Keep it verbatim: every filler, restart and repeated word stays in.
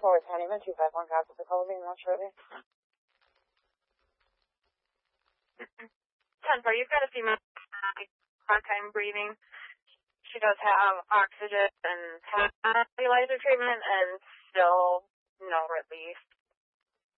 four with Honeyman, two five one copies. The call will be in shortly. ten four, you've got a female hard time breathing. She does have oxygen and has nebulizer treatment and still no relief.